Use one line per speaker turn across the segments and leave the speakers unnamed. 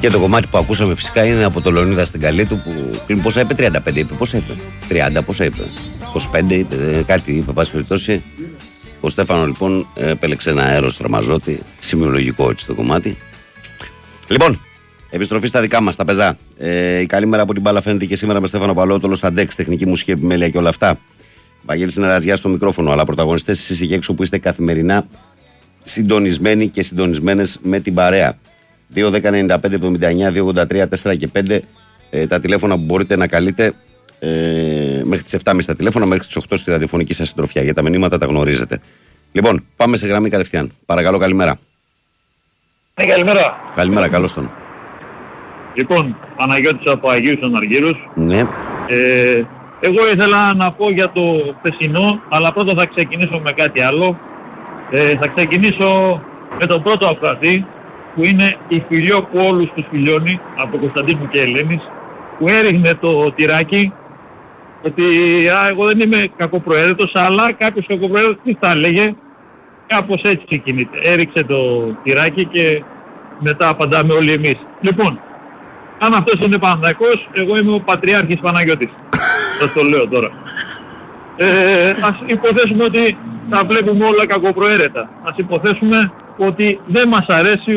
Και το κομμάτι που ακούσαμε φυσικά είναι από το Λεωνίδα στην καλή του που πριν πόσα είπε, 35 είπε, πόσα είπε, 30 πόσα είπε, 25 είπε, κάτι είπε, πάση περιπτώσει. Ο Στέφανο λοιπόν επέλεξε ένα αέρος Ραμαζότη, σημειολογικό έτσι το κομμάτι. Λοιπόν, επιστροφή στα δικά μας, τα πεζά. Η καλή μέρα από την μπάλα φαίνεται και σήμερα με Στέφανο Παλότολο στα ντεξ, τεχνική μουσική επιμέλεια και όλα αυτά. Βαγγέλης Νεραζιάς στο μικρόφωνο, αλλά πρωταγωνιστές εσείς εκεί έξω που είστε καθημερινά συντονισμένοι και συντονισμένες με την παρέα. 2-10-95-79-283-4 και 5 τα τηλέφωνα που μπορείτε να καλείτε μέχρι τις 7.30 τα τηλέφωνα, μέχρι τις 8 στη ραδιοφωνική σας συντροφιά. Για τα μηνύματα τα γνωρίζετε. Λοιπόν, πάμε σε γραμμή κατευθείαν. Παρακαλώ, καλημέρα.
Καλημέρα.
Καλημέρα, καλώς τον.
Λοιπόν, Παναγιώτης από Αγίους Αναργύρους.
Ναι.
Εγώ ήθελα να πω για το χθεσινό, αλλά πρώτα θα ξεκινήσω με κάτι άλλο. Θα ξεκινήσω με τον πρώτο ακροατή, που είναι η φιλιό που όλους τους φιλιώνει, από Κωνσταντίνου και Ελένης, που έριχνε το τυράκι, ότι εγώ δεν είμαι κακοπροαίρετος, αλλά κάποιος κακοπροαίρετος τι θα έλεγε, κάπως έτσι ξεκινείται. Έριξε το τυράκι και μετά απαντάμε όλοι εμείς. Λοιπόν, αν αυτός είναι Παναθηναϊκός, εγώ είμαι ο Πατριάρχης Παναγιώτης. Σας το λέω τώρα. Ας υποθέσουμε ότι τα βλέπουμε όλα κακοπροαίρετα. Ας υποθέσουμε ότι δεν μας αρέσει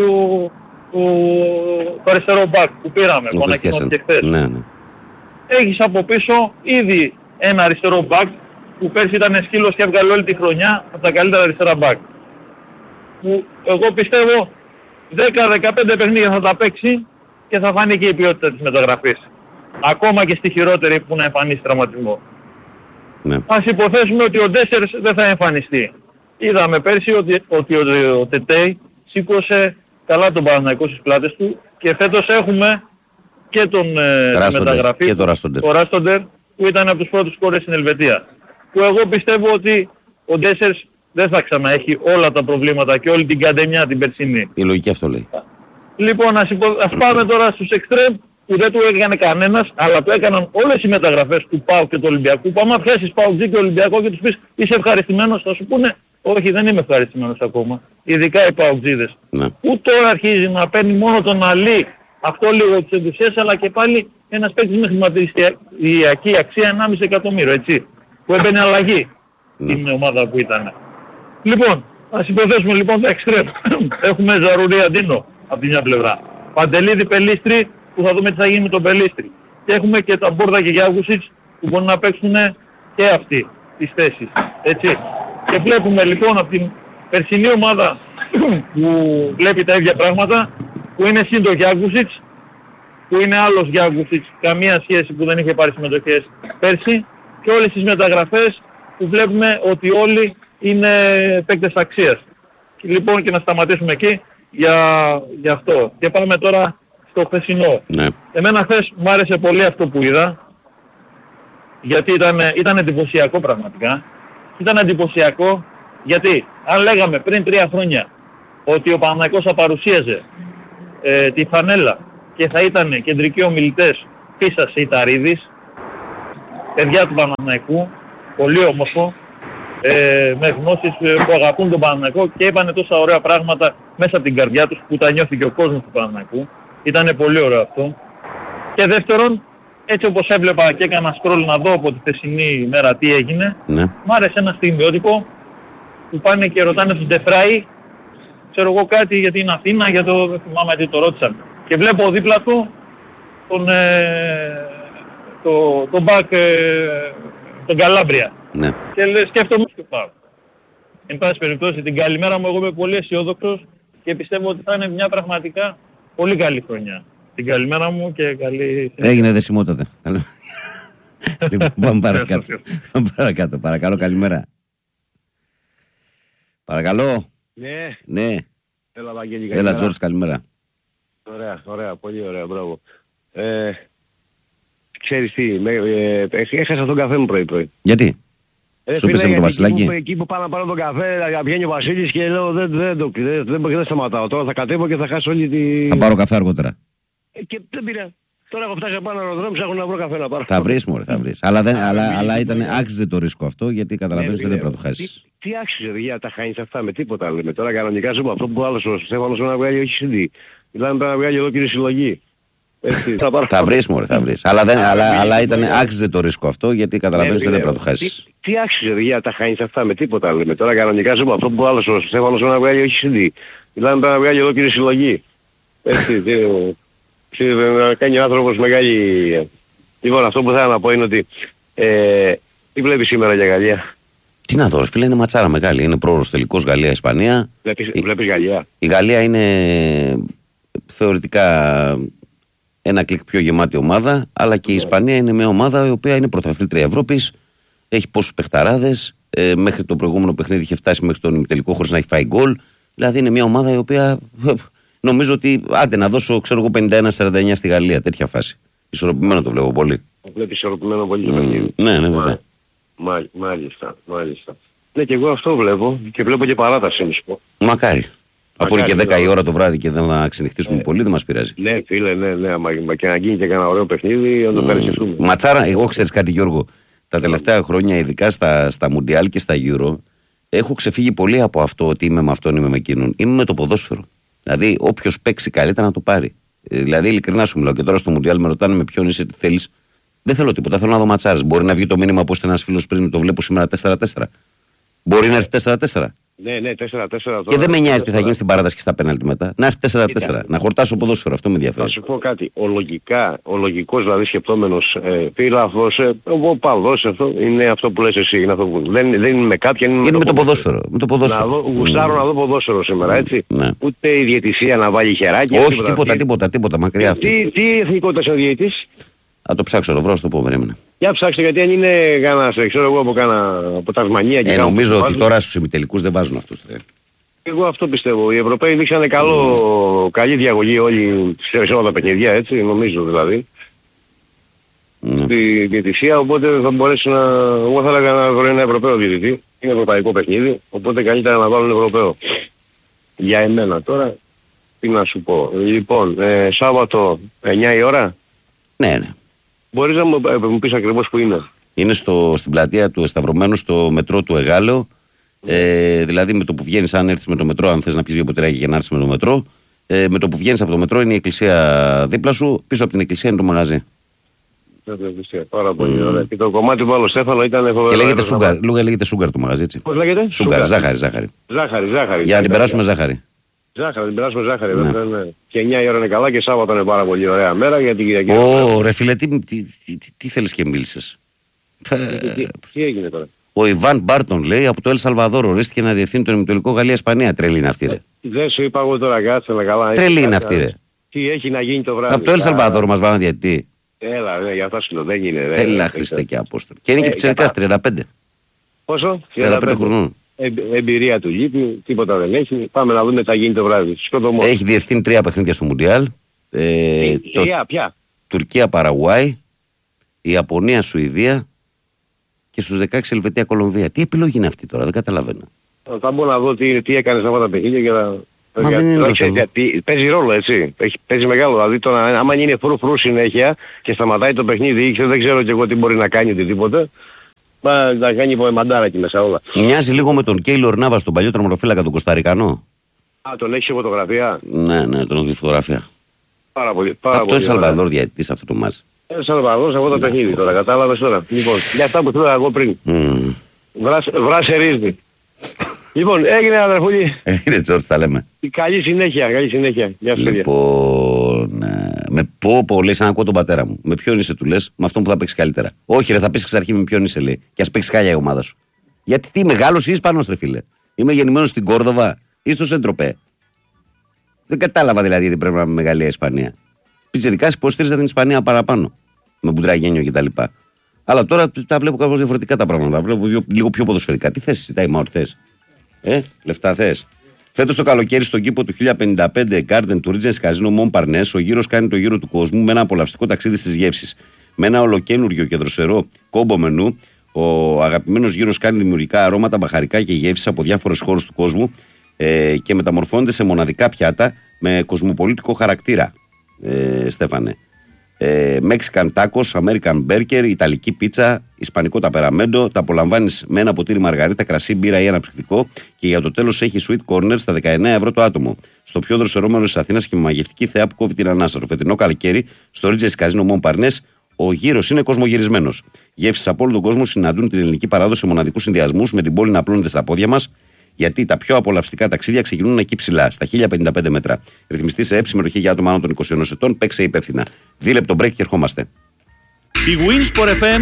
το αριστερό μπακ που πήραμε, που ανακοινώθηκε χθες.
Ναι, ναι.
Έχεις από πίσω ήδη ένα αριστερό μπακ που πέρσι ήταν σκύλος και έβγαλε όλη τη χρονιά από τα καλύτερα αριστερά μπακ. Που εγώ πιστεύω 10-15 παιχνίδια θα τα παίξει και θα φανεί και η ποιότητα της μεταγραφής. Ακόμα και στη χειρότερη που να εμφανίσει τραυματισμό.
Ναι.
Ας υποθέσουμε ότι ο Ντέσσερς δεν θα εμφανιστεί. Είδαμε πέρσι ότι ο Τετέι σήκωσε καλά τον Παναθηναϊκό στις πλάτες του και φέτος έχουμε και τον μεταγραφή,
και το
Ράστοντερ, που ήταν από τους πρώτους σκόρες στην Ελβετία. Που εγώ πιστεύω ότι ο Ντέσσερς δεν θα ξαναέχει όλα τα προβλήματα και όλη την καντεμιά την περσινή.
Η λογική αυτό λέει.
Λοιπόν, ας πάμε τώρα στους εξτρέμ που δεν του έκανε κανένας, αλλά το έκαναν όλες οι μεταγραφές του ΠΑΟΚ και του Ολυμπιακού. Που άμα πιάσεις ΠΑΟΚ και Ολυμπιακό και τους πεις είσαι ευχαριστημένος, θα σου πούνε όχι, δεν είμαι ευχαριστημένος ακόμα. Ειδικά οι ΠΑΟΚτζίδες.
Ναι.
Που τώρα αρχίζει να παίρνει μόνο τον Αλή, αυτό λίγο τις ενθουσίες, αλλά και πάλι ένας παίκτης με χρηματιστηριακή αξία 1,5 εκατομμύριο, έτσι. Που έμπαινε αλλαγή στην ομάδα που ήταν. Λοιπόν, ας υποθέσουμε λοιπόν τα εξτρέμ. Έχουμε Ζαρουρί Αντίνο από τη μια πλευρά. Παντελίδη Πελίστρη, που θα δούμε τι θα γίνει με τον Πελίστρη. Και έχουμε και τα Μπόρδα και Γιάγκουσιτς που μπορούν να παίξουν και αυτοί τις θέσεις. Έτσι. Και βλέπουμε λοιπόν από την περσινή ομάδα που βλέπει τα ίδια πράγματα, που είναι σύν το Γιάγκουσιτς, που είναι άλλος Γιάγκουσιτς, καμία σχέση που δεν είχε πάρει συμμετοχές πέρσι, και όλες τις μεταγραφές που βλέπουμε ότι όλοι είναι παίκτες αξίας. Και λοιπόν και να σταματήσουμε εκεί για αυτό. Και πάμε τώρα στο χθεσινό.
Ναι.
Εμένα χθες μου άρεσε πολύ αυτό που είδα, γιατί ήταν εντυπωσιακό πραγματικά. Ήταν εντυπωσιακό γιατί αν λέγαμε πριν 3 χρόνια ότι ο Παναθηναϊκός θα παρουσίαζε τη φανέλα και θα ήταν κεντρικοί ομιλητές Φίσας Ιταρίδης, παιδιά του Παναθηναϊκού, πολύ όμορφο, με γνώσεις που αγαπούν τον Παναθηναϊκό και είπανε τόσα ωραία πράγματα μέσα από την καρδιά τους που τα νιώθει και ο κόσμος του Παναθηναϊκού. Ήτανε πολύ ωραίο αυτό. Και δεύτερον, έτσι όπως έβλεπα και έκανα scroll να δω από τη θεσινή ημέρα τι έγινε, μ' άρεσε ένα στιγμιότυπο που πάνε και ρωτάνε τον Ντεφράι, ξέρω εγώ κάτι για την Αθήνα, δεν θυμάμαι τι το ρώτησαν. Και βλέπω δίπλα του τον μπακ, τον Καλάμπρια.
Ναι.
Και σκέφτομαι και πάω. Εν πάση περιπτώσει την καλημέρα μου, εγώ είμαι πολύ αισιόδοξος και πιστεύω ότι θα είναι μια πραγματικά πολύ καλή χρονιά. Την καλημέρα μου και καλή...
Έγινε δεσιμότατε. Λοιπόν, πάμε παρακάτω. Παρακάτω. Παρακαλώ, καλημέρα. Παρακαλώ.
Ναι.
Ναι.
Έλα, Βαγγέλη.
Έλα, Τζόρτζ, καλημέρα.
Ωραία, πολύ ωραία, μπράβο. Ξέρεις τι, έχασα τον καφέ μου πρωί.
Γιατί? Σου πέσε με τον Βασιλάκη.
Εκεί που πάω να πάρω τον καφέ, βγαίνει ο Βασίλης και λέω δεν σταματάω. Τώρα θα κατέβω και θα χάσω όλη τη...
Θα πάρω καφέ αργότερα.
Και δεν πήρα. Τώρα έχω φτάσει πάνω αεροδρόμιο, ψάχνω να βρω καφέ να πάρω.
Θα βρεις, μωρέ, θα βρεις. Αλλά άξιζε το ρίσκο αυτό, γιατί καταλαβαίνεις ότι δεν πρέπει να το χάσεις.
Τι άξιζε, για τα χάνεις αυτά με τίποτα λέμε. Τώρα κανονικά ζούμε αυτό που άλλος ο Στέφανος να βγάλει, όχι συντή. Μιλάμε πρέπει να βγάλει ολόκληρη συλλογή.
Θα βρεις μωρέ, θα βρεις. Αλλά άξιζε το ρίσκο αυτό, γιατί καταλαβαίνεις ότι δεν πρέπει να το χάσεις.
Τι άξιζε, για τα χάνεις αυτά με τίποτα λέμε. Τώρα κανονικά ζούμε αυτό που άλλος ο Στέφανος να βγάλει όχι CD. Μιλάμε πρέπει να βγάλει ολόκληρη συλλογή. Έτσι, να κάνει ο άνθρωπος μεγάλη... Λοιπόν, αυτό που θέλω να πω είναι ότι τι βλέπεις σήμερα για Γαλλία?
Τι να δω, ρε φίλε, είναι ματσάρα μεγάλη. Είναι πρόωρος τελικός Γαλλία-Ισπανία.
Βλέπεις Γαλλία?
Η Γαλλία είναι θεωρητικά ένα κλικ πιο γεμάτη ομάδα, αλλά και η Ισπανία είναι μια ομάδα η οποία είναι πρωταθλήτρια Ευρώπης. Έχει πόσους παιχταράδες. Μέχρι το προηγούμενο παιχνίδι είχε φτάσει μέχρι τον ημιτελικό χωρίς να έχει φάει γκολ. Δηλαδή είναι μια ομάδα η οποία νομίζω ότι άντε να δώσω, ξέρω εγώ, 51-49 στη Γαλλία. Τέτοια φάση. Ισορροπημένο το βλέπω πολύ.
Το βλέπεις ισορροπημένο πολύ το παιχνίδι.
Ναι, βέβαια.
Μάλιστα. Ναι, και εγώ αυτό βλέπω και βλέπω και παράταση να σου πω.
Μακάρι. Αφού είναι και 10 η ώρα το βράδυ και δεν θα ξενυχτήσουμε πολύ, δεν μας πειράζει.
Ναι, φίλε, ναι. Μα και να γίνει και κανένα ωραίο παιχνίδι, να το ευχαριστούμε.
Ματσάρα, εγώ ξέρεις κάτι, Γιώργο. Τα τελευταία χρόνια, ειδικά στα Μουντιάλ και στα Euro, έχω ξεφύγει πολύ από αυτό ότι είμαι με αυτόν, είμαι με εκείνον. Είμαι με το ποδόσφαιρο. Δηλαδή, όποιος παίξει καλύτερα να το πάρει. Δηλαδή, ειλικρινά σου μιλάω. Και τώρα στο Μουντιάλ με ρωτάνε με ποιον είσαι, τι θέλεις. Δεν θέλω τίποτα, θέλω να δω ματσάρες. Μπορεί να βγει το μήνυμα που ένα φίλο πριν, το βλέπω σήμερα 4-4. Μπορεί να έρθει 4-4.
Ναι, 4-4.
Και δεν με νοιάζει τι θα γίνει στην παράταση και στα πέναλτι μετά. Να έρθει 4-4. Να χορτάσω ποδόσφαιρο, αυτό με ενδιαφέρει.
Να σου πω κάτι. Ο λογικός δηλαδή σκεπτόμενος φίλαθλος, ο παδός, αυτό είναι αυτό που λες εσύ. Είναι αυτό που... δεν είναι με κάποιον.
Είναι με το ποδόσφαιρο.
Γουστάρω να δω ποδόσφαιρο σήμερα, έτσι.
Ναι.
Ούτε η διαιτησία να βάλει χεράκι.
Όχι, τίποτα. Μακριά αυτή.
Τι εθνικότητα είναι ο διαιτητής?
Θα το ψάξω, το βρω, στο πω, περίμενε.
Για ψάξτε, γιατί αν είναι κανένας, ξέρω εγώ, από Τασμανία και
νομίζω ότι τώρα στους ημιτελικούς δεν βάζουν αυτούς.
Εγώ αυτό πιστεύω. Οι Ευρωπαίοι δείξανε καλή διαγωγή όλοι σε όλα τα παιχνιδιά, έτσι, νομίζω δηλαδή. Στη διαιτησία, οπότε θα μπορέσει να... Εγώ θα έλεγα να βρω ένα Ευρωπαίο διαιτητή. Είναι ευρωπαϊκό παιχνίδι, οπότε καλύτερα να βάλουν Ευρωπαίο. Για εμένα τώρα, τι να σου πω. Λοιπόν, Σάββατο 9 η ώρα.
Ναι.
Μπορείς να μου πεις ακριβώς που είναι?
Είναι στην πλατεία του Εσταυρωμένου, στο μετρό του Εγάλεο. Δηλαδή με το που βγαίνεις, αν έρθεις με το μετρό, αν θες να πεις δύο ποτηράκια για να έρθεις με το μετρό, με το που βγαίνεις από το μετρό είναι η εκκλησία δίπλα σου, πίσω από την εκκλησία είναι το μαγαζί.
Πάρα πολύ ωραία. Και το κομμάτι του άλλου Στέφανο ήταν φοβερό.
Και λέγεται Σούγκαρ το μαγαζί, έτσι.
Πώς λέγεται?
Σούγκαρ, ζάχαρη.
Ζάχαρη.
Για να την περάσουμε ζάχαρη.
Ζάχαρη, την περάσουμε ζάχαρη. Ναι. Και 9 η ώρα είναι καλά και Σάββατο είναι πάρα πολύ ωραία μέρα για την Κυριακή.
Ρε φίλε, τι θέλεις και μίλησες?
Τι έγινε τώρα?
Ο Ιβάν Μπάρτον λέει από το Ελ Σαλβαδόρ ορίστηκε να διευθύνει τον ημιτελικό Γαλλία-Ισπανία. Τρελή είναι αυτή, ρε.
Δεν σου είπα εγώ τώρα, κάτσε με καλά.
Τρελή είναι αυτή, ρε.
Τι έχει να γίνει το βράδυ?
Από το Ελ Σαλβαδόρ μας βάλανε διαιτητή.
Έλα, για αυτά σου δεν είναι.
Έλα, Χριστέ και Απόστολο. Και είναι και πιτσιρικάς 35.
Πόσο?
35 χρονών.
Εμπειρία του λείπει, τίποτα δεν έχει. Πάμε να δούμε τι θα γίνει το βράδυ.
Έχει διευθύνει 3 παιχνίδια στο Μουντιάλ.
Ποια?
Τουρκία-Παραγουάη, Ιαπωνία-Σουηδία και στους 16 Ελβετία-Κολομβία. Τι επιλογή είναι αυτή τώρα, δεν καταλαβαίνω.
Θα μπορώ να δω τι έκανε σε αυτά τα παιχνίδια και να...
Μα δεν είναι το θέμα.
Παίζει ρόλο, έτσι. Παίζει μεγάλο. Δηλαδή, άμα είναι φρου συνέχεια και σταματάει το παιχνίδι, δεν ξέρω κι εγώ τι μπορεί να κάνει οτιδήποτε. Μα θα κάνει μαντάρα εκεί μέσα όλα.
Μοιάζει λίγο με τον Κέιλορ Νάβας, τον παλιό τερματοφύλακα του Κοσταρικανό.
Τον έχει σε φωτογραφία?
Ναι, τον έχει φωτογραφία.
Πάρα πολύ.
Από το Ελ Σαλβαδόρ διαιτητής αυτό το μάτς.
Ελ Σαλβαδόρ σε αυτό το παιχνίδι τώρα, κατάλαβες τώρα. Λοιπόν, για αυτά που θέλω εγώ πριν. Βράσε ρίζδι. Λοιπόν, έγινε αδερφούλη.
Έγινε Τζόρτς, τα λέμε.
Καλή συνέχεια. Γεια σου.
Λοιπόν, με πω λες να ακούω τον πατέρα μου. Με ποιον είσαι του λες? Με αυτόν που θα παίξει καλύτερα. Όχι ρε, θα πεις εξ αρχή με ποιον είσαι, λέει. Και ας παίξει χάλια η ομάδα σου. Γιατί τι μεγάλος ή Ισπανός, ρε φίλε? Είμαι γεννημένος στην Κόρδοβα ή στο Σεντροπέ. Δεν κατάλαβα δηλαδή ότι πρέπει να είμαι μεγάλη Ισπανία. Πιτσιρικάς υποστήριζα την Ισπανία παραπάνω. Με Μπουντραγένιο κτλ. Αλλά τώρα τα βλέπω κάπως διαφορετικά τα πράγματα. Τα βλέπω λίγο πιο ποδοσφαιρικά. Τι θες, ζητάει Μαουρ, θες? Λεφτά θες? Φέτος το καλοκαίρι στον κήπο του 1055 Garden του Regents Casino Montparnasse ο γύρος κάνει το γύρο του κόσμου με ένα απολαυστικό ταξίδι στις γεύσεις. Με ένα ολοκένουργιο και δροσερό κόμπο μενού, ο αγαπημένος γύρος κάνει δημιουργικά αρώματα, μπαχαρικά και γεύσεις από διάφορους χώρους του κόσμου και μεταμορφώνεται σε μοναδικά πιάτα με κοσμοπολίτικο χαρακτήρα, Στέφανε. Mexican tacos, American burger, Ιταλική πίτσα, Ισπανικό ταπεραμέντο. Τα απολαμβάνεις με ένα ποτήρι μαργαρίτα, κρασί, μπύρα ή αναψυκτικό. Και για το τέλος έχει sweet corner στα 19 ευρώ το άτομο. Στο πιο δροσερό μέρος της Αθήνας και με μαγευτική θέα που κόβει την ανάσα. Το φετινό καλοκαίρι στο Regency Casino Montparnasse ο γύρος είναι κοσμογυρισμένος. Γεύσεις από όλο τον κόσμο συναντούν την ελληνική παράδοση σε μοναδικούς συνδυασμούς, με την πόλη να απλώνεται στα πόδια μας. Γιατί τα πιο απολαυστικά ταξίδια ξεκινούν εκεί ψηλά, στα 1055 μέτρα. Ρυθμιστή σε ΕΠ, συμμετοχή για άτομα άνω των 21 ετών. Παίξε υπεύθυνα. Δίλεπτο break και ερχόμαστε.
Η Winsport FM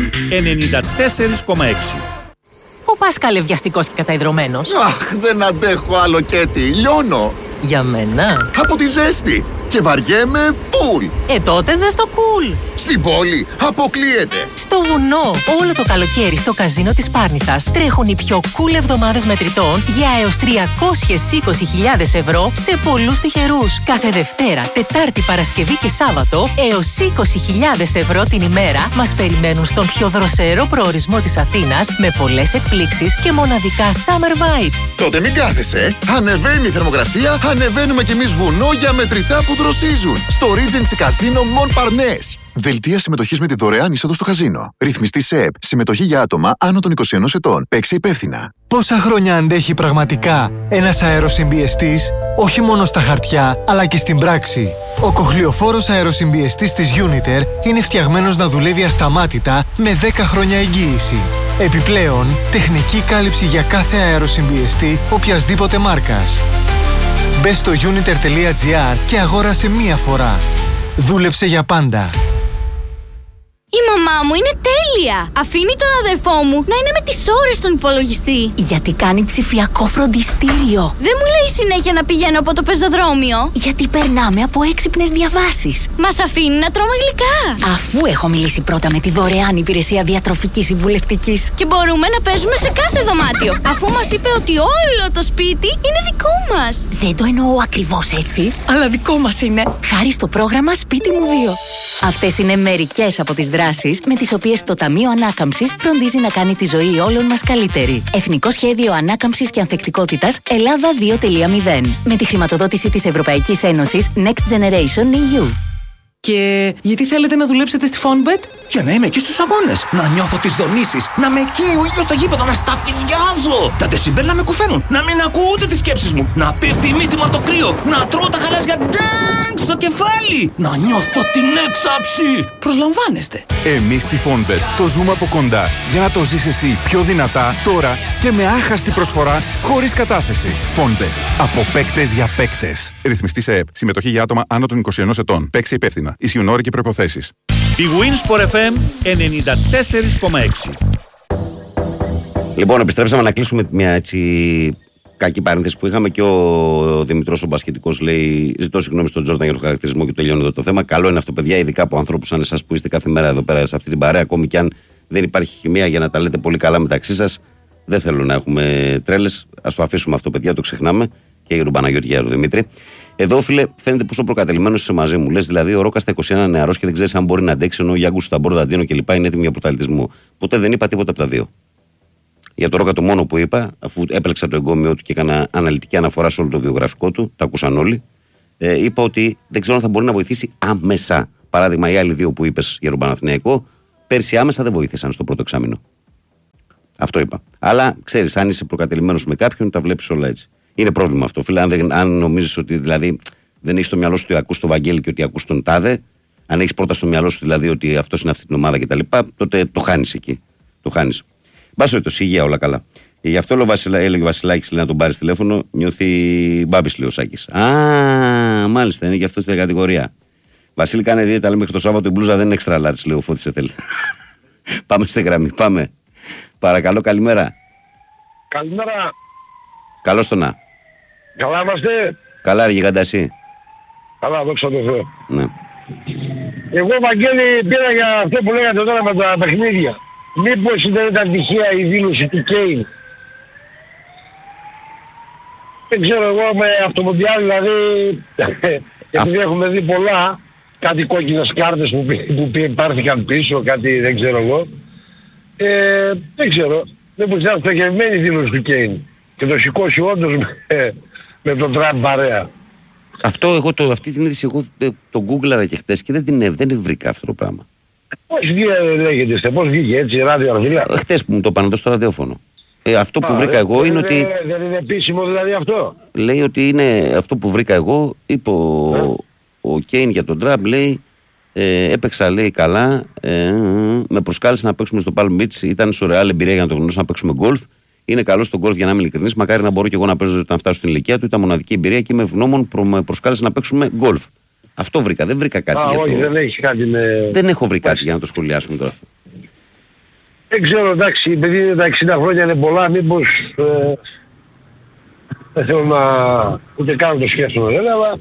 94,6.
Ο Πάσκαλε βιαστικός και καταϊδρωμένος.
Αχ, δεν αντέχω άλλο Κέτι, λιώνω.
Για μένα.
Από τη ζέστη και βαριέμαι full.
Τότε δες το cool.
Στην πόλη αποκλείεται.
Στο βουνό, όλο το καλοκαίρι στο καζίνο της Πάρνηθας τρέχουν οι πιο cool εβδομάδες μετρητών για έως 320.000 ευρώ σε πολλούς τυχερούς. Κάθε Δευτέρα, Τετάρτη, Παρασκευή και Σάββατο έως 20.000 ευρώ την ημέρα μας περιμένουν στον πιο δροσερό προορισμό της Αθήνας με πολλές εκπλήξεις και μοναδικά summer vibes.
Τότε μην κάθεσαι. Ανεβαίνει η θερμοκρασία, ανεβαίνουμε κι εμείς βουνό για μετρητά που δροσίζουν. Στο Regency Casino Montparnasse. Δελτία συμμετοχής με τη δωρεάν είσοδο στο καζίνο. Ρυθμιστή σε ΕΠ. Συμμετοχή για άτομα άνω των 21 ετών. Παίξε υπεύθυνα.
Πόσα χρόνια αντέχει πραγματικά ένας αεροσυμπιεστής, όχι μόνο στα χαρτιά, αλλά και στην πράξη. Ο κοχλιοφόρος αεροσυμπιεστής της Uniter είναι φτιαγμένος να δουλεύει ασταμάτητα με 10 χρόνια εγγύηση. Επιπλέον, τεχνική κάλυψη για κάθε αεροσυμπιεστή οποιασδήποτε μάρκας. Μπες στο uniter.gr και αγόρασε μία φορά. Δούλεψε για πάντα.
Η μαμά μου είναι τέλεια! Αφήνει τον αδερφό μου να είναι με τις ώρες στον υπολογιστή.
Γιατί κάνει ψηφιακό φροντιστήριο.
Δεν μου λέει συνέχεια να πηγαίνω από το πεζοδρόμιο.
Γιατί περνάμε από έξυπνες διαβάσεις.
Μας αφήνει να τρώμε γλυκά.
Αφού έχω μιλήσει πρώτα με τη δωρεάν υπηρεσία διατροφικής συμβουλευτικής.
Και μπορούμε να παίζουμε σε κάθε δωμάτιο. Αφού μας είπε ότι όλο το σπίτι είναι δικό μας.
Δεν το εννοώ ακριβώς έτσι, αλλά δικό μας είναι. Χάρη στο πρόγραμμα Σπίτι μου 2. Αυτές είναι μερικές από τις δράσεις με τις οποίες το Ταμείο Ανάκαμψης φροντίζει να κάνει τη ζωή όλων μας καλύτερη. Εθνικό Σχέδιο Ανάκαμψης και Ανθεκτικότητας Ελλάδα 2.0. Με τη χρηματοδότηση της Ευρωπαϊκής Ένωσης Next Generation EU.
Και γιατί θέλετε να δουλέψετε στη Fonbet?
Για να είμαι εκεί στους αγώνες, να νιώθω τις δονήσεις, να με καίει ο ήλιος στο γήπεδο, να σταφυδιάζω. Τα δεσιμπέλ να με κουφαίνουν, να μην ακούω ούτε τις σκέψεις μου, να πέφτει η μύτη μου από το κρύο, να τρώω τα χαλάζια ντάγκ στο κεφάλι, να νιώθω την έξαψη.
Προσλαμβάνεστε.
Εμείς στη Fonbet το ζούμε από κοντά για να το ζεις εσύ πιο δυνατά τώρα και με άχαστη προσφορά χωρίς κατάθεση. Fonbet. Από παίκτες για παίκτες. Ρυθμιστή σε ΕΠ. Συμμετοχή για άτομα άνω των 21 ετών. Παίξε υπεύθυνα. Ισχύουν όροι και προϋποθέσεις.
Η Winsport FM 94,6.
Λοιπόν, επιστρέψαμε να κλείσουμε μια έτσι κακή παρένθεση που είχαμε και ο Δημητρός ο Μπασκετικός λέει: ζητώ συγγνώμη στον Τζόρνταν για το χαρακτηρισμό και τελειώνει εδώ το θέμα. Καλό είναι αυτό, παιδιά, ειδικά από ανθρώπους σαν εσάς που είστε κάθε μέρα εδώ πέρα σε αυτή την παρέα. Ακόμη κι αν δεν υπάρχει χημεία για να τα λέτε πολύ καλά μεταξύ σας, δεν θέλω να έχουμε τρέλες. Ας το αφήσουμε αυτό, παιδιά, το ξεχνάμε. Και για τον Παναγιώτη και για τον Δημήτρη. Εδώ, φίλε, φαίνεται πόσο προκατελημένος είσαι μαζί μου. Λες δηλαδή, ο Ρόκα στα 21 νεαρός και δεν ξέρεις αν μπορεί να αντέξει, ενώ ο Γιάνγκου στα Μπορδαντίνο κλπ. Είναι έτοιμοι για πρωταθλητισμό. Ποτέ δεν είπα τίποτα από τα δύο. Για τον Ρόκα το μόνο που είπα, αφού έπλεξα το εγκόμιο του και έκανα αναλυτική αναφορά σε όλο το βιογραφικό του, τα ακούσαν όλοι, είπα ότι δεν ξέρω αν θα μπορεί να βοηθήσει άμεσα. Παράδειγμα, οι άλλοι δύο που είπες για τον Παναθηναϊκό, πέρσι άμεσα δεν βοήθησαν στο πρώτο εξάμηνο. Αυτό είπα. Αλλά ξέρεις, αν είσαι προκατελημένος με κάποιον, τα βλέπεις όλα έτσι. Είναι πρόβλημα αυτό, φίλε. Αν νομίζεις ότι δηλαδή δεν έχεις στο μυαλό σου ότι ακούς τον Βαγγέλη και ότι ακούς τον Τάδε, αν έχεις πρώτα στο μυαλό σου δηλαδή ότι αυτός είναι αυτή την ομάδα κτλ., τότε το χάνεις εκεί. Το χάνεις. Μπας περιπτώσει, υγεία, όλα καλά. Γι' αυτό έλεγε ο Βασιλάκης να τον πάρει τηλέφωνο, νιώθει μπάμπης, λέει ο Σάκης. Α, μάλιστα, είναι γι' αυτό στην κατηγορία. Βασίλη, κάνε δίαιτα, αλλά μέχρι το Σάββατο η μπλούζα δεν είναι extra large, λέει ο Φώτης, θέλει. Πάμε σε γραμμή, πάμε. Παρακαλώ, καλημέρα.
Καλημέρα.
Καλώς το να.
Καλά είμαστε.
Καλά, ρε γιγαντασί.
Καλά, δόξα τω Θεώ.
Ναι.
Εγώ, Βαγγέλη, πήρα για αυτό που λέγατε τώρα με τα παιχνίδια. Μήπως δεν ήταν τυχαία η δήλωση του Κέιν? Δεν ξέρω εγώ με αυτομοντιάλ, δηλαδή, επειδή έχουμε δει πολλά, κάτι κόκκινες κάρτες που πάρθηκαν πίσω, κάτι δεν ξέρω εγώ. Δεν ξέρω. Μήπως ήταν στοχευμένη η δήλωση του Κέιν και το σηκώσει όντως με τον Τραμπ παρέα.
Αυτό εγώ αυτή την είδηση εγώ το γκούγκλαρα και χτες και δεν βρήκα αυτό το πράγμα.
Πώς λέγεται, πώς βγήκε έτσι, ράδιο Αρβίλα.
Χτες που μου το πάνε στο ραδιόφωνο. Αυτό που βρήκα εγώ είναι ότι.
Δεν είναι επίσημο δηλαδή αυτό.
Λέει ότι είναι αυτό που βρήκα εγώ, είπε ο Κέιν για τον Τραμπ, λέει. Έπαιξα, λέει, καλά. Με προσκάλεσε να παίξουμε στο Palm Beach. Ήταν σουρεάλ εμπειρία για να το γνωρίσω να παίξουμε γκολφ. Είναι καλό στο γκολφ για να είμαι ειλικρινής. Μακάρι να μπορώ και εγώ να παίζω όταν φτάσω στην ηλικία του. Ήταν μοναδική εμπειρία και είμαι ευγνώμων που με προσκάλεσε να παίξουμε γκολφ. Αυτό βρήκα. Δεν βρήκα κάτι.
Όχι, δεν έχει κάτι με.
Δεν έχω βρει κάτι για να το σχολιάσουμε τώρα αυτό.
Δεν ξέρω, εντάξει, επειδή τα 60 χρόνια είναι πολλά, μήπως δεν θέλω να ούτε καν το σκέφτομαι βέβαια, αλλά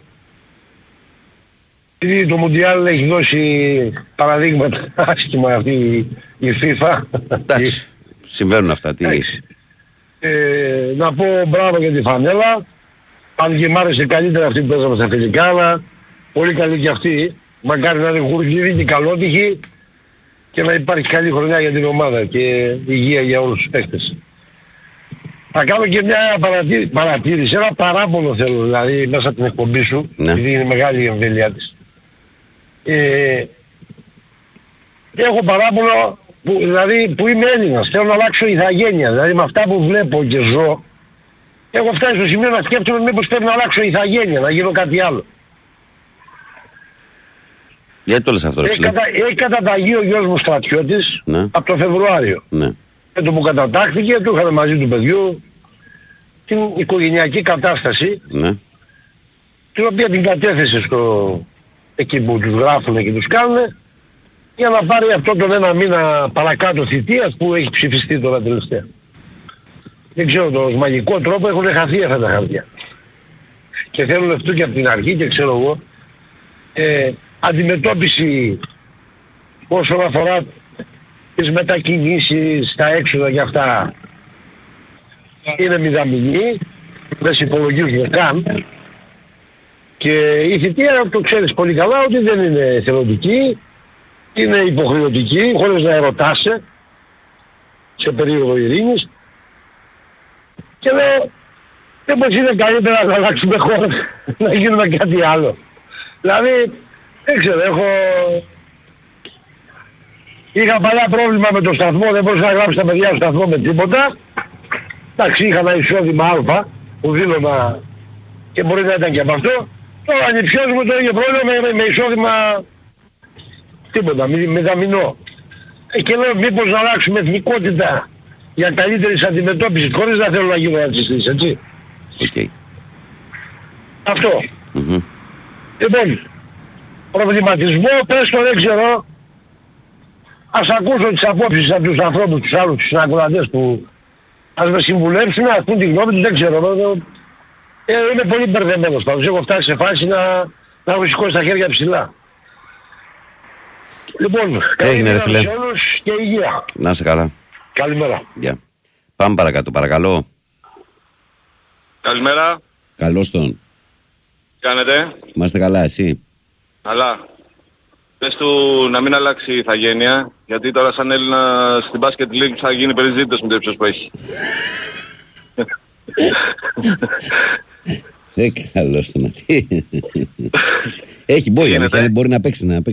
επειδή το Μουντιάλ έχει δώσει παραδείγματα άσχημα αυτή η FIFA.
Εντάξει, συμβαίνουν αυτά.
Να πω μπράβο για τη φανέλα, αν και μ' άρεσε καλύτερα αυτή που παίζαμε στα φιλικά, αλλά πολύ καλή και αυτή, μακάρι να είναι γουργίδι και καλότυχη και να υπάρχει καλή χρονιά για την ομάδα και υγεία για όλους τους παίκτες. Θα κάνω και μια παρατήρηση, ένα παράπονο θέλω δηλαδή μέσα από την εκπομπή σου, επειδή είναι μεγάλη η εμβέλειά της. Έχω παράπονο που είμαι Έλληνας, θέλω να αλλάξω ηθαγένεια, δηλαδή με αυτά που βλέπω και ζω, έχω φτάσει στο σημείο να σκέφτομαι μήπως πρέπει να αλλάξω ηθαγένεια, να γίνω κάτι άλλο.
Γιατί το λες αυτό,
έχει καταταγεί ο γιος μου στρατιώτης από το Φεβρουάριο. Με το που κατατάχθηκε, του είχαμε μαζί του παιδιού την οικογενειακή κατάσταση, την οποία την κατέθεσε εκεί που τους γράφουν και τους κάνουν, για να πάρει αυτό τον ένα μήνα παρακάτω θητείας που έχει ψηφιστεί τώρα τελευταία. Δεν ξέρω, το μαγικό τρόπο έχουν χαθεί αυτά τα χαρτιά. Και θέλουν αυτό και από την αρχή και ξέρω εγώ, αντιμετώπιση όσον αφορά τις μετακινήσεις, τα έξοδα και αυτά είναι μηδαμινή, δεν σε υπολογίζουν καν και η θητεία το ξέρεις πολύ καλά ότι δεν είναι θελοντική, είναι υποχρεωτική χωρίς να ερωτάσαι σε περίοδο ειρήνης και λέω μήπως είναι καλύτερα να αλλάξουμε χώρα, να γίνουμε κάτι άλλο. Δηλαδή δεν ξέρω, είχα παλιά πρόβλημα με το σταθμό, δεν μπορούσα να γράψω τα παιδιά στο σταθμό με τίποτα. Εντάξει, είχα ένα εισόδημα α που δήλωνα και μπορεί να ήταν και από αυτό. Τώρα ανιψιός μου το ίδιο πρόβλημα με εισόδημα τίποτα, μηδαμινό. Και λέω μήπως να αλλάξουμε εθνικότητα για καλύτερης αντιμετώπισης, χωρίς να θέλω να γίνω ρατσιστής, έτσι. Αυτό. Λοιπόν, προβληματισμό, πες το δεν ξέρω. Ας ακούσω τις απόψεις από τους ανθρώπους, τους άλλους, τους ακροατές που ας με συμβουλεύσουν, ας πούν τη γνώμη τους, δεν ξέρω. Είμαι πολύ μπερδεμένος πάντως, έχω φτάσει σε φάση να έχω σηκώσει τα χέρια ψηλά. Λοιπόν,
έγινε ρε φίλε.
Σε όλους και υγεία.
Να είσαι καλά.
Καλημέρα.
Πάμε παρακάτω, παρακαλώ.
Καλημέρα.
Καλώς τον.
Κάνετε.
Είμαστε καλά, εσύ.
Καλά. Πες του να μην αλλάξει η ηθαγένεια, γιατί τώρα σαν Έλληνα στην Basket League θα γίνει περιζήτητος με το ύψος που έχει.
Καλώς το να τι. Έχει μπόια, μπορεί να παίξει το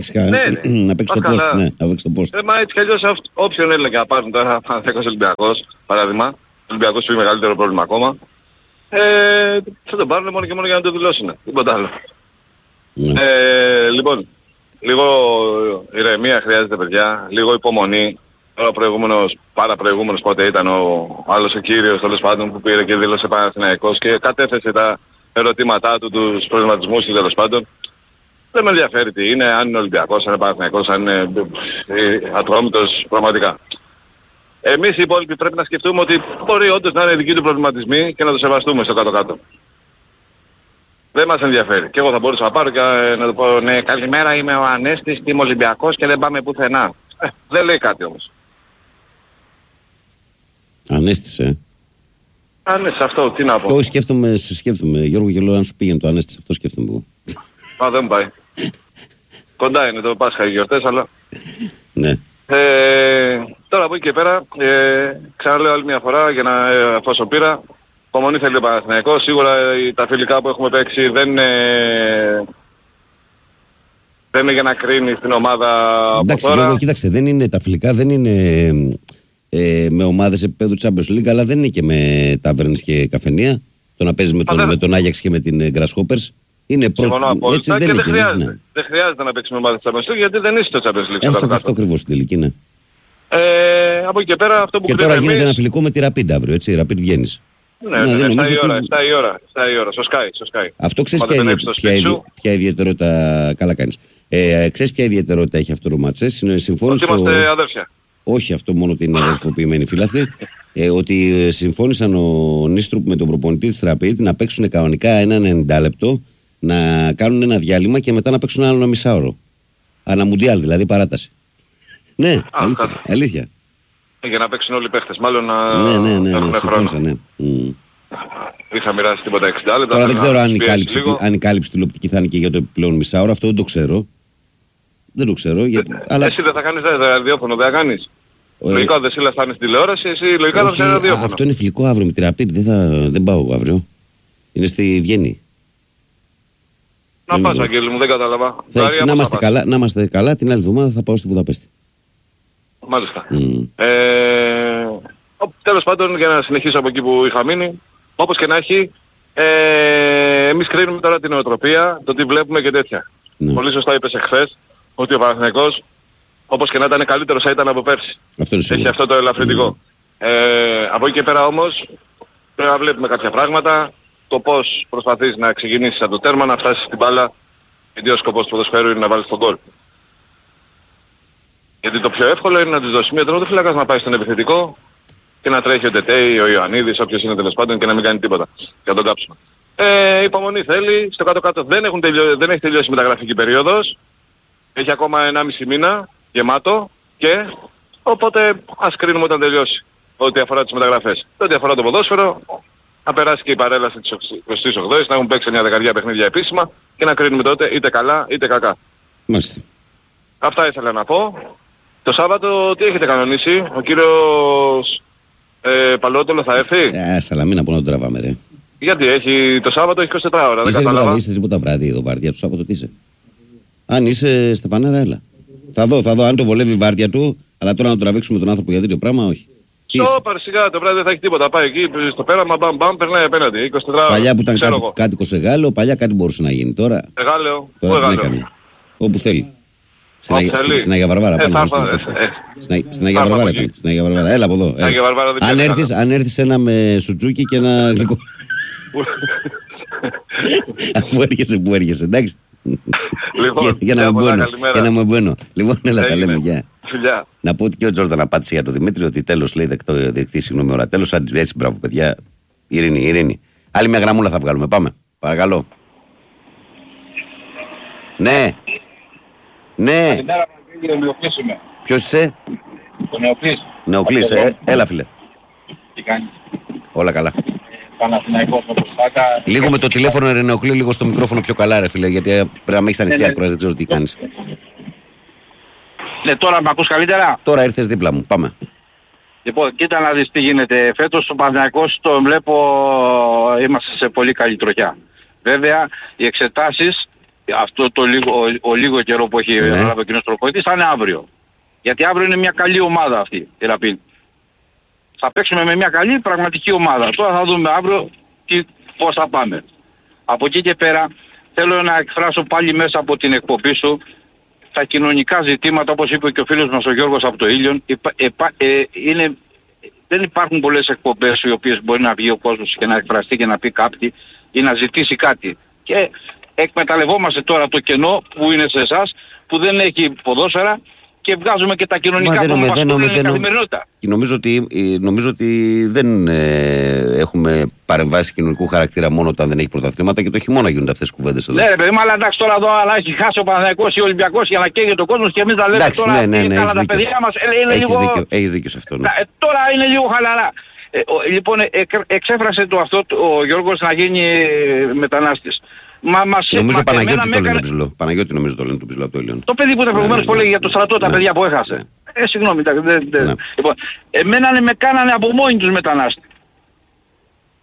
post.
Μα έτσι κι αλλιώς όποιον Έλληνα και να πάρουν τώρα, Παναθηναϊκός Ολυμπιακός, παράδειγμα, Ολυμπιακός που έχει μεγαλύτερο πρόβλημα ακόμα, θα τον πάρουν μόνο και μόνο για να το δηλώσουν, τίποτα άλλο. Λοιπόν, λίγο ηρεμία χρειάζεται παιδιά, λίγο υπομονή. Τώρα παραπροηγούμενος πότε ήταν ο άλλος ο κύριος τέλος πάντων που πήρε και δήλωσε Παναθηναϊκός και κατέθεσε τα ερωτήματά του, τους προβληματισμούς του τέλος πάντων. Δεν με ενδιαφέρει τι είναι, αν είναι Ολυμπιακός, αν είναι Παναθηναϊκός, αν είναι Ατρόμητος, πραγματικά. Εμείς οι υπόλοιποι πρέπει να σκεφτούμε ότι μπορεί όντως να είναι δικοί του προβληματισμοί και να το σεβαστούμε στο κάτω-κάτω. Δεν μας ενδιαφέρει. Και εγώ θα μπορούσα να πάρω και να του πω ναι, καλημέρα, είμαι ο Ανέστης, είμαι Ολυμπιακός και δεν πάμε πουθενά. Δεν λέει κάτι όμως.
Ανέστης,
Ανέστης, αυτό, τι να πω.
Εγώ σκέφτομαι, Γιώργο, και λέω αν σου πήγαινε το Ανέστης, αυτό σκέφτομαι εγώ.
Μα δεν μου πάει. Κοντά είναι το Πάσχα οι γιορτές, αλλά...
Ναι.
Τώρα από εκεί και πέρα, ξαναλέω άλλη μια φορά, για να, εφόσον πήρα, Υπομονή θέλει ο Παναθηναϊκός. Σίγουρα τα φιλικά που έχουμε παίξει δεν είναι για να κρίνει στην ομάδα.
Εντάξει,
από τώρα.
Γιώργο, κοίταξε, δεν είναι τα φιλικά, δεν είναι με ομάδες επίπεδου Champions League, αλλά δεν είναι και με ταβέρνες και καφενεία. Το να παίζεις με τον Άγιαξ και με την Grasshoppers. Είναι πρώτο. Έτσι δεν είναι.
Δεν χρειάζεται να παίξει με ομάδες Champions League, γιατί δεν είσαι στο Champions League.
Αυτό ακριβώς στην τελική, ναι.
Από εκεί και πέρα αυτό που
και τώρα γίνεται ένα φιλικό με τη Rapid αύριο, έτσι. Η Rapid βγαίνεις.
Ναι, 7 η ώρα, στο Sky.
Αυτό ξέρεις ποια ιδιαιτερότητα, καλά κάνεις. Ξέρεις ποια ιδιαιτερότητα έχει αυτό το μάτσες.
Ότι είμαστε αδέρφια.
Όχι αυτό μόνο ότι είναι αδερφοποιημένοι φίλαθλοι. Ότι συμφώνησαν ο Νίστρουπ με τον προπονητή της Rapid να παίξουν κανονικά ένα 90 λεπτό, να κάνουν ένα διάλειμμα και μετά να παίξουν άλλο ένα μισάωρο. Αναμουντιάλ, δηλαδή παράταση. Ναι, αλήθεια.
Για να παίξουν όλοι οι παίχτες, μάλλον να
έχουν συμφώνησαν, ναι.
Είχα μοιράσει τίποτα 60 λεπτά.
Τώρα δεν ξέρω αν η κάλυψη τηλεοπτική θα είναι και για το επιπλέον μισάωρο, αυτό δεν το ξέρω. Δεν το ξέρω. Αλλά...
Εσύ δεν θα κάνεις ραδιόφωνο, δεν θα κάνεις. Λογικά ο Δεσίλας θα είναι στην τηλεόραση, εσύ λογικά θα φτιάχνεις ραδιόφωνο.
Αυτό είναι φιλικό αύριο με τη Rapid, δεν πάω αύριο. Είναι στη Βιέννη.
Να πας, Αγγέλη μου, δεν κατάλαβα.
Να είμαστε καλά, την άλλη εβδομάδα θα πάω στη Βουδαπέστη.
Μάλιστα. Τέλος πάντων, για να συνεχίσω από εκεί που είχα μείνει, όπως και να έχει, εμείς κρίνουμε τώρα την νοοτροπία, το τι βλέπουμε και τέτοια. Πολύ σωστά είπες εχθές ότι ο Παναθηναϊκός, όπως και να ήταν καλύτερος, θα ήταν από πέρσι. Έχει αυτό το ελαφρυντικό. Από εκεί και πέρα όμως, πρέπει να βλέπουμε κάποια πράγματα, το πώς προσπαθείς να ξεκινήσεις από το τέρμα, να φτάσεις στην μπάλα, γιατί ο σκοπός του ποδοσφαίρου είναι να βάλεις τον γκολ. Γιατί το πιο εύκολο είναι να τους δώσει μια τερματοφύλακας να πάει στον επιθετικό και να τρέχει ο Τετέι, ο Ιωαννίδης, όποιος είναι τέλος πάντων και να μην κάνει τίποτα για τον κάψιμο. Υπομονή θέλει, στο κάτω-κάτω δεν έχει τελειώσει η μεταγραφική περίοδος, έχει ακόμα 1,5 μήνα γεμάτο και οπότε ας κρίνουμε όταν τελειώσει ό,τι αφορά τις μεταγραφές. Ό,τι αφορά το ποδόσφαιρο, να περάσει και η παρέλαση της 28ης, να έχουν παίξει μια δεκαριά παιχνίδια επίσημα και να κρίνουμε τότε είτε καλά είτε κακά.
Μάλιστα.
Αυτά ήθελα να πω. Το Σάββατο τι έχετε κανονίσει, ο κύριος Παλαιότολο θα έρθει.
Σαλαμίνα που να τον τραβάμε ρε.
Γιατί το Σάββατο έχει 24 ώρα, δεν κατάλαβα.
Είσαι τίποτα βράδυ εδώ βάρδια του Σάββατο, τι είσαι. Αν είσαι Στεφανέρα, έλα. Θα δω αν το βολεύει η βάρδια του, αλλά τώρα να τον τραβήξουμε τον άνθρωπο για τέτοιο πράγμα, όχι.
Σόπαρ σιγά, το βράδυ δεν θα έχει τίποτα. Πάει εκεί στο πέραμα, μπαμ, περνάει απέναντι. 24 ώρα.
Παλιά που ήταν κάτοικο σε Γάλλο, παλιά κάτι μπορούσε να γίνει. Τώρα δεν έκανε. Όπου θέλει. Στην Αγία Βαρβάρα πάνω. Στην Αγία Βαρβάρα ήταν. Στην Αγία Βαρβάρα. Έλα από εδώ. Αν έρθεις ένα με σουτζούκι και ένα γλυκό. Αφού έρχεσαι, εντάξει. Για να με μπαίνω. Λοιπόν, έλα τα λέμε, γεια. Να πω ότι και ο Τζόρνταν απάντησε για τον Δημήτρη ότι τέλος λέει δεκτή συγγνώμη ώρα. Τέλος, έτσι μπράβο παιδιά. Ειρήνη. Άλλη μια γραμμούλα θα βγάλουμε. Πάμε. Παρακαλώ. Ναι.
Καλημέρα, κύριε Νεοκλής είμαι.
Ποιος είσαι?
Ο Νεοκλής.
Νεοκλής, έλα φίλε.
Τι κάνεις?
Όλα καλά.
Παναθηναϊκός με προστάκα.
Λίγο με το τηλέφωνο ρε Νεοκλή, λίγο στο μικρόφωνο πιο καλά ρε φίλε, γιατί πρέπει να με έχεις ανοιχτή ακρόαση, δεν ξέρω τι κάνεις.
Ναι, τώρα με ακούς καλύτερα?
Τώρα ήρθες δίπλα μου, πάμε.
Λοιπόν, κοίτα να δεις τι γίνεται. Φέτος στο Παναθηναϊκός το βλέπω, είμαστε σε πολύ καλή τροχιά. Βέβαια, οι εξετάσεις, αυτό το λίγο καιρό που έχει αναλάβει ο κοινός προπονητής, θα είναι αύριο. Γιατί αύριο είναι μια καλή ομάδα αυτή, η Rapid. Θα παίξουμε με μια καλή πραγματική ομάδα. Τώρα θα δούμε αύριο πώς θα πάμε. Από εκεί και πέρα θέλω να εκφράσω πάλι μέσα από την εκπομπή σου τα κοινωνικά ζητήματα, όπως είπε και ο φίλος μας ο Γιώργος από το Ήλιον. Δεν υπάρχουν πολλές εκπομπές οι οποίες μπορεί να βγει ο κόσμος και να εκφραστεί και να πει κάτι ή να ζητήσει κάτι. Και εκμεταλλευόμαστε τώρα το κενό που είναι σε εσάς, που δεν έχει ποδόσφαιρα και βγάζουμε και τα κοινωνικά που μας είναι καθημερινότητα.
Και νομίζω ότι δεν έχουμε παρεμβάσει κοινωνικού χαρακτήρα μόνο όταν δεν έχει πρωταθλήματα και το χειμώνα γίνονται αυτές τις κουβέντες εδώ.
Ναι ρε παιδί, αλλά εντάξει τώρα εδώ αλλά έχει χάσει ο Παναθηναϊκός ή ο Ολυμπιακός για να καίγεται ο κόσμος και εμείς τα λέμε τώρα τα παιδιά μας.
Έχεις δίκιο σε αυτό. Ναι.
Τώρα είναι λίγο χαλαρά. Λοιπόν, εξέφρασε ο Γιώργος να γίνει μετανάστης.
Νομίζω Παναγιώτη το λένε το ψηλό. Παναγιώτη νομίζω το λένε το ψηλό από το Ήλιον.
Το παιδί που ήταν προηγουμένως που έλεγε για το στρατό τα παιδιά που έχασε. Συγγνώμη. Λοιπόν, εμένα με κάνανε από μόνοι τους μετανάστες.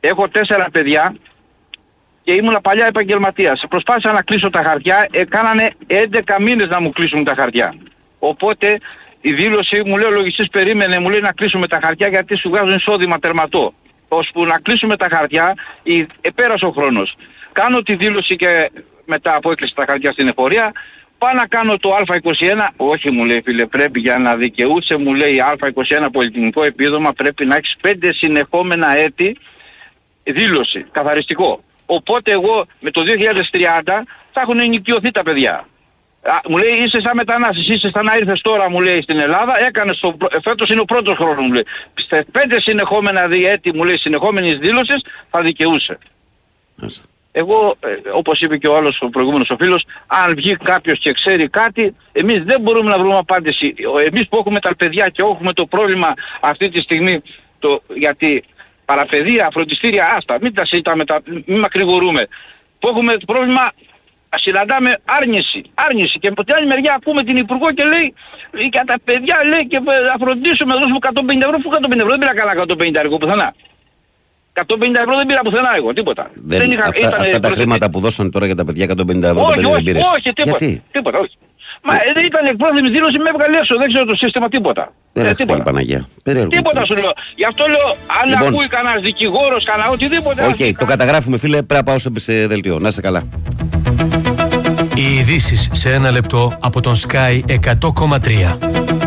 Έχω 4 παιδιά και ήμουν παλιά επαγγελματίας. Προσπάθησα να κλείσω τα χαρτιά, κάνανε 11 μήνες να μου κλείσουν τα χαρτιά. Οπότε η δήλωση μου λέει ο λογιστής περίμενε, μου λέει να κλείσουμε τα χαρτιά γιατί σου βγάζουν εισόδημα τερματό. Ώσπου να κλείσουμε τα χαρτιά, πέρασε ο χρόνος. Κάνω τη δήλωση και μετά από έκλειση τα χαρτιά στην εφορία, πάω να κάνω το Α21, όχι μου λέει φίλε, πρέπει για να δικαιούσε, μου λέει Α21 πολυτεχνικό επίδομα πρέπει να έχεις 5 συνεχόμενα έτη δήλωση, καθαριστικό. Οπότε εγώ με το 2030 θα έχουν ενοικιωθεί τα παιδιά. Μου λέει είσαι σαν μετανάστης, είσαι σαν να ήρθες τώρα μου λέει στην Ελλάδα, έκανες φέτος είναι ο πρώτος χρόνος μου λέει. Σε 5 συνεχόμενα έτη μου λέει συνεχόμενης δήλωσης θα δικαιούσε. Εγώ, όπως είπε και ο άλλος ο προηγούμενος ο φίλος, αν βγει κάποιος και ξέρει κάτι, εμείς δεν μπορούμε να βρούμε απάντηση. Εμείς που έχουμε τα παιδιά και έχουμε το πρόβλημα αυτή τη στιγμή, γιατί παραπαιδεία, φροντιστήρια, άστα, μην τα συζητάμε, μην μακρηγορούμε. Που έχουμε το πρόβλημα, συναντάμε άρνηση. Και από την άλλη μεριά ακούμε την Υπουργό και λέει για τα παιδιά λέει και θα φροντίσουμε να δώσουμε 150 ευρώ. Πού 150 ευρώ, δεν πήρα καλά 150 ευρώ πουθενά. 150 ευρώ δεν πήρα πουθενά εγώ, τίποτα.
Αυτά τα χρήματα που δώσαν τώρα για τα παιδιά 150 ευρώ δεν πήρες.
Όχι, τίποτα, όχι. Μα δεν ήταν εκπρόθυμη δήλωση, με έβγαλε έξω, δεν ξέρω το σύστημα τίποτα.
Δεν έφτανε Παναγία.
Τίποτα σου λέω. Γι' αυτό λέω, αν ακούει κανένας δικηγόρος, κανένα οτιδήποτε.
Οκ, το καταγράφουμε φίλε, πρέπει να πάω σε δελτίο. Να είσαι καλά.
Οι ειδήσεις σε ένα λεπτό από τον Sky 100,3.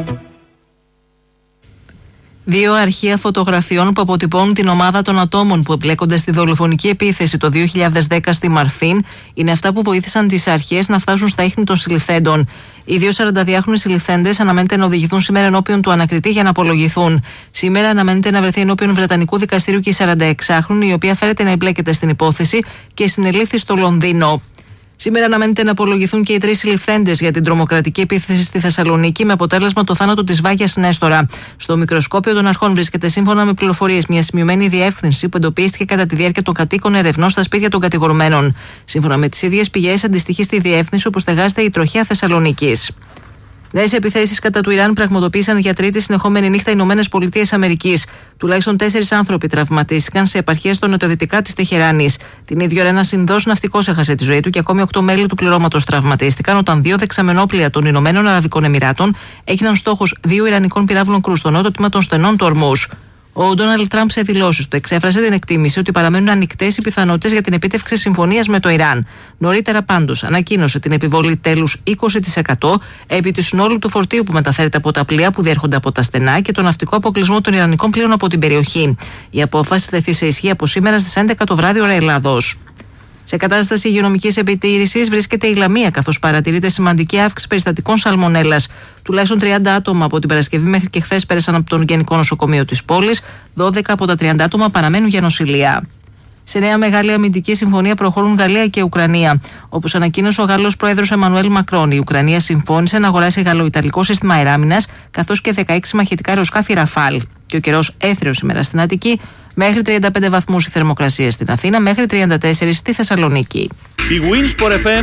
2 αρχεία φωτογραφιών που αποτυπώνουν την ομάδα των ατόμων που εμπλέκονται στη δολοφονική επίθεση το 2010 στη Μαρφίν είναι αυτά που βοήθησαν τις αρχές να φτάσουν στα ίχνη των συλληφθέντων. Οι 2 42χρονοι συλληφθέντες αναμένεται να οδηγηθούν σήμερα ενώπιον του ανακριτή για να απολογηθούν. Σήμερα αναμένεται να βρεθεί ενώπιον Βρετανικού δικαστηρίου και η 46χρονη, η οποία φέρεται να εμπλέκεται στην υπόθεση και συνελήφθη στο Λονδίνο. Σήμερα αναμένεται να απολογηθούν και οι 3 συλληφθέντες για την τρομοκρατική επίθεση στη Θεσσαλονίκη με αποτέλεσμα το θάνατο της Βάγιας Νέστορα. Στο μικροσκόπιο των αρχών βρίσκεται σύμφωνα με πληροφορίες μια σημειωμένη διεύθυνση που εντοπίστηκε κατά τη διάρκεια των κατοίκων ερευνών στα σπίτια των κατηγορουμένων. Σύμφωνα με τις ίδιες πηγές, αντιστοιχεί στη διεύθυνση όπου στεγάζεται η τροχιά Θεσσαλονίκης. Νέες επιθέσεις κατά του Ιράν πραγματοποίησαν για τρίτη συνεχόμενη νύχτα οι ΗΠΑ. Τουλάχιστον 4 άνθρωποι τραυματίστηκαν σε επαρχίες στο νοτιοδυτικά της Τεχεράνης. Την ίδια ώρα, ένας Ινδός ναυτικός έχασε τη ζωή του και ακόμη 8 μέλη του πληρώματος τραυματίστηκαν όταν 2 δεξαμενόπλοια των Ηνωμένων Αραβικών Εμιράτων έγιναν στόχος 2 Ιρανικών πυράβλων κρούς στο νότο τμήμα των στενών του Ορμούζ. Ο Ντόναλντ Τραμπ σε δηλώσεις του εξέφρασε την εκτίμηση ότι παραμένουν ανοιχτές οι πιθανότητες για την επίτευξη συμφωνίας με το Ιράν. Νωρίτερα πάντως ανακοίνωσε την επιβολή τέλους 20% επί του συνόλου του φορτίου που μεταφέρεται από τα πλοία που διέρχονται από τα στενά και τον ναυτικό αποκλεισμό των Ιρανικών πλοίων από την περιοχή. Η απόφαση θα τεθεί σε ισχύ από σήμερα στις 11 το βράδυ ώρα Ελλάδος. Σε κατάσταση υγειονομικής επιτήρησης βρίσκεται η Λαμία, καθώς παρατηρείται σημαντική αύξηση περιστατικών σαλμονέλας. Τουλάχιστον 30 άτομα από την Παρασκευή μέχρι και χθες πέρασαν από το Γενικό Νοσοκομείο της πόλης. 12 από τα 30 άτομα παραμένουν για νοσηλεία. Σε νέα μεγάλη αμυντική συμφωνία προχωρούν Γαλλία και Ουκρανία. Όπως ανακοίνωσε ο Γάλλος πρόεδρος Εμμανουέλ Μακρόν, η Ουκρανία συμφώνησε να αγοράσει γαλλοϊταλικό σύστημα αεράμινας, καθώς και 16 μαχητικά αεροσκάφη Ραφάλ. Και ο καιρός έθριος σήμερα στην Αττική, μέχρι 35 βαθμούς η θερμοκρασία στην Αθήνα, μέχρι 34 στη Θεσσαλονίκη.
Η Winsport FM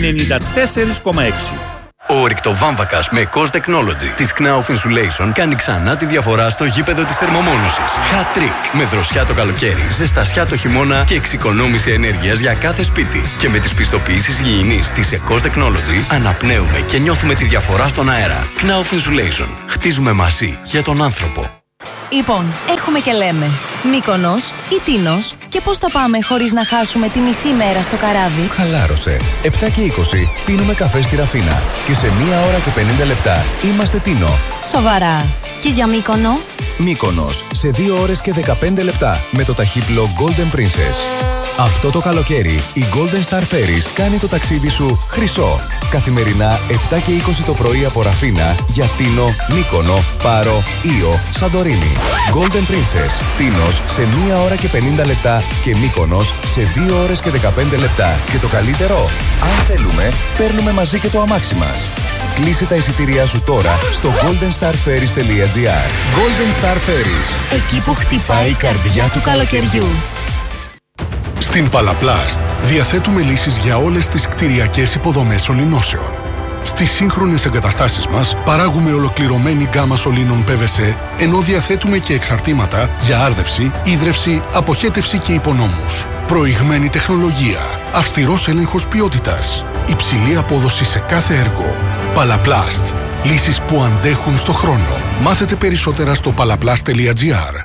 94,6.
Ο ρηκτοβάμβακας με Cos Technology της Knauf Insulation κάνει ξανά τη διαφορά στο γήπεδο της θερμομόνωσης. Hat trick. Με δροσιά το καλοκαίρι, ζεστασιά το χειμώνα και εξοικονόμηση ενέργειας για κάθε σπίτι. Και με τις πιστοποιήσεις υγιεινής της Cos Technology αναπνέουμε και νιώθουμε τη διαφορά στον αέρα. Knauf Insulation. Χτίζουμε μαζί για τον άνθρωπο.
Λοιπόν, έχουμε και λέμε. Μύκονος ή Τίνος, και πώς θα πάμε χωρίς να χάσουμε τη μισή μέρα στο καράβι?
Χαλάρωσε. 7 και 20 πίνουμε καφέ στη Ραφίνα και σε 1 ώρα και 50 λεπτά είμαστε Τίνο.
Σοβαρά. Και για Μύκονο?
Μύκονος σε 2 ώρες και 15 λεπτά με το ταχύπλο Golden Princess. Αυτό το καλοκαίρι η Golden Star Ferries κάνει το ταξίδι σου χρυσό. Καθημερινά 7 και 20 το πρωί από Ραφίνα για Τίνο, Μύκονο, Πάρο, Ήο, Σαντορίνη. Golden Princess, Τίνος σε 1 ώρα και 50 λεπτά και Μύκονος σε 2 ώρες και 15 λεπτά. Και το καλύτερο, αν θέλουμε, παίρνουμε μαζί και το αμάξι μας. Κλείσε τα εισιτήριά σου τώρα στο goldenstarferries.gr. Golden Star Ferries.
Εκεί που χτυπάει η καρδιά του καλοκαιριού.
Στην Παλαπλάστ διαθέτουμε λύσεις για όλες τις κτηριακές υποδομές σωληνώσεων. Στις σύγχρονες εγκαταστάσεις μας παράγουμε ολοκληρωμένη γκάμα σωλήνων PVC, ενώ διαθέτουμε και εξαρτήματα για άρδευση, ίδρυυση, αποχέτευση και υπονόμους. Προηγμένη τεχνολογία, αυστηρός έλεγχος ποιότητας, υψηλή απόδοση σε κάθε έργο. Παλαπλάστ. Λύσεις που αντέχουν στο χρόνο. Μάθετε περισσότερα στο palaplast.gr.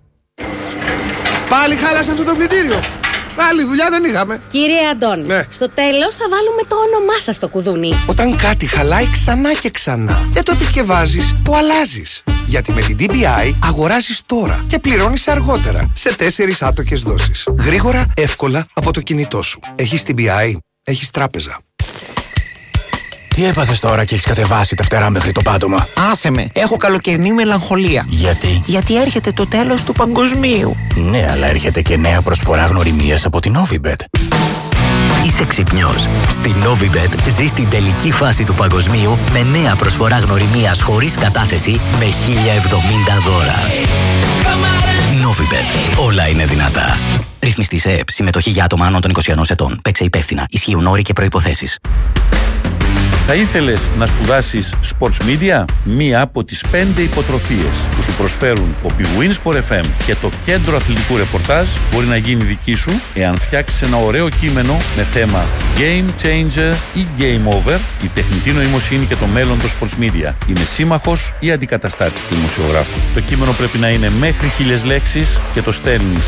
Πάλι χάλασε αυτό το πλυντήριο. Άλλη δουλειά δεν είχαμε.
Κύριε Αντώνη, στο τέλος θα βάλουμε το όνομά σας στο κουδούνι.
Όταν κάτι χαλάει ξανά και ξανά, δεν το επισκευάζεις, το αλλάζεις. Γιατί με την DBI αγοράζεις τώρα και πληρώνεις αργότερα σε 4 άτοκες δόσεις. Γρήγορα, εύκολα από το κινητό σου. Έχεις DBI, έχεις τράπεζα.
Τι έπαθες τώρα και έχεις κατεβάσει τα φτερά μέχρι το πάτωμα?
Άσε με, έχω καλοκαιρινή μελαγχολία.
Γιατί?
Γιατί έρχεται το τέλος του παγκοσμίου.
Ναι, αλλά έρχεται και νέα προσφορά γνωριμίας από την Novibet.
Είσαι ξυπνιός. Στη Novibet ζεις την τελική φάση του παγκοσμίου με νέα προσφορά γνωριμίας χωρίς κατάθεση με 1070 δώρα. Novibet. Όλα είναι δυνατά. Ρυθμιστή σε ΕΕΠ. Συμμετοχή για άτομα άνω των 21 ετών. Παίξε υπεύθυνα. Ισχύουν όροι και προϋποθέσεις.
Θα ήθελες να σπουδάσεις Sports Media? Μία από τις 5 υποτροφίες που σου προσφέρουν ο Big Win Sport FM και το Κέντρο Αθλητικού Ρεπορτάζ μπορεί να γίνει δική σου εάν φτιάξεις ένα ωραίο κείμενο με θέμα Game Changer ή Game Over. Η τεχνητή νοημοσύνη και το μέλλον των Sports Media είναι σύμμαχος ή αντικαταστάτης του δημοσιογράφου. Το κείμενο πρέπει να είναι μέχρι 1000 λέξεις και το στέλνεις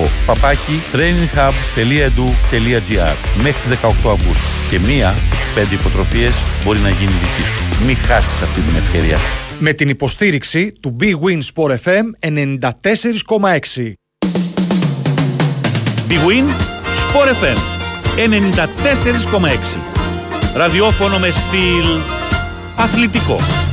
info@traininghub.edu.gr μέχρι τις 18 Αυγούστου. Και μία από τις 5 υποτροφίες μπορεί να γίνει δική σου. Μην χάσεις αυτή την ευκαιρία.
Με την υποστήριξη του Big Win Sport FM 94,6.
Big Win Sport FM 94,6. Ραδιόφωνο με στυλ αθλητικό.